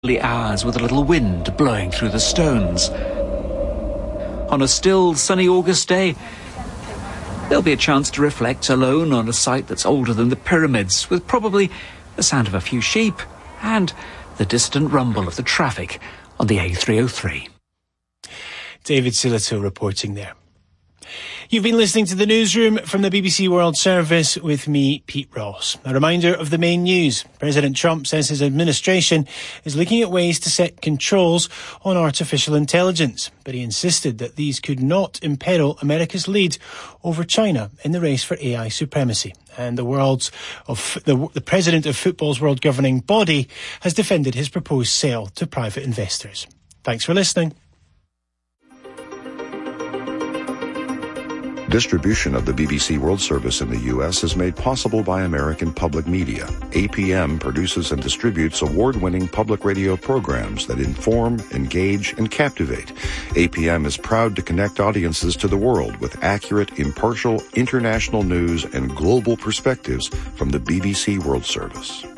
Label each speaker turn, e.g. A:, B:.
A: hours with a little wind blowing through the stones. On a still, sunny August day, there'll be a chance to reflect alone on a site that's older than the pyramids, with probably the sound of a few sheep and the distant rumble of the traffic on the A303.
B: David Sillito reporting there. You've been listening to the Newsroom from the BBC World Service with me, Pete Ross. A reminder of the main news. President Trump says his administration is looking at ways to set controls on artificial intelligence, but he insisted that these could not imperil America's lead over China in the race for AI supremacy. And the president of football's world governing body has defended his proposed sale to private investors. Thanks for listening.
C: Distribution of the BBC World Service in the U.S. is made possible by American Public Media. APM produces and distributes award-winning public radio programs that inform, engage, and captivate. APM is proud to connect audiences to the world with accurate, impartial, international news and global perspectives from the BBC World Service.